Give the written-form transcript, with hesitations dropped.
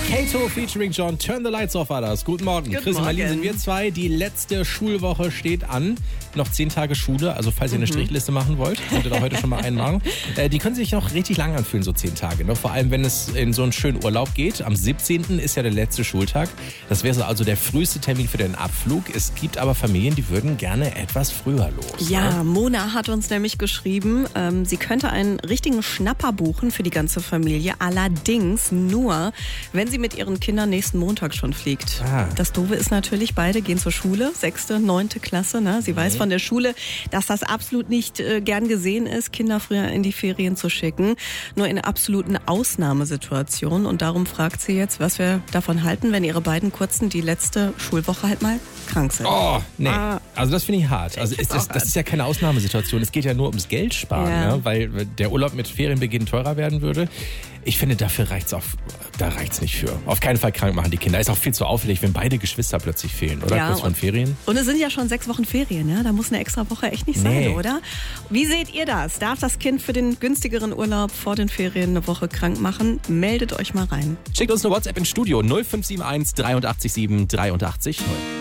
Kato featuring John, Turn the Lights Off war das. Guten Morgen. Guten Chris und Marlene Morgen. sind wir zwei. Die letzte Schulwoche steht an. Noch 10 Tage Schule, also falls ihr eine Strichliste machen wollt, könnt ihr da heute schon mal einen machen. Die können sich noch richtig lang anfühlen, so 10 Tage. Ne? Vor allem, wenn es in so einen schönen Urlaub geht. Am 17. ist ja der letzte Schultag. Das wäre so also der früheste Termin für den Abflug. Es gibt aber Familien, die würden gerne etwas früher los. Ja, Ne? Mona hat uns nämlich geschrieben, sie könnte einen richtigen Schnapper buchen für die ganze Familie. Allerdings nur, wenn sie mit ihren Kindern nächsten Montag schon fliegt. Ah. Das Doofe ist natürlich, beide gehen zur Schule, 6., 9. Klasse. Ne? Sie weiß von der Schule, dass das absolut nicht gern gesehen ist, Kinder früher in die Ferien zu schicken. Nur in absoluten Ausnahmesituationen. Und darum fragt sie jetzt, was wir davon halten, wenn ihre beiden Kurzen die letzte Schulwoche halt mal krank sind. Oh, nee. Also das finde ich hart. Also das ist ja keine Ausnahmesituation. Es geht ja nur ums Geld sparen, Ja. ne? Weil der Urlaub mit Ferienbeginn teurer werden würde. Ich finde, dafür reicht's da reicht's nicht für. Auf keinen Fall krank machen die Kinder. Ist auch viel zu auffällig, wenn beide Geschwister plötzlich fehlen, oder? Ja, Kurz vor den Ferien. Und es sind ja schon 6 Wochen Ferien, ne? Da muss eine extra Woche echt nicht sein, Nee. oder? Wie seht ihr das? Darf das Kind für den günstigeren Urlaub vor den Ferien eine Woche krank machen? Meldet euch mal rein. Schickt uns eine WhatsApp ins Studio 0571 83 7 83 0.